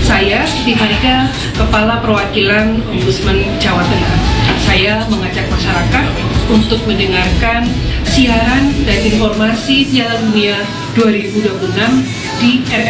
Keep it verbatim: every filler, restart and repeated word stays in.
Saya Siti Farida, Kepala Perwakilan Ombudsman Jawa Tengah. Saya mengajak masyarakat untuk mendengarkan siaran dan informasi Piala Dunia dua ribu dua puluh enam di R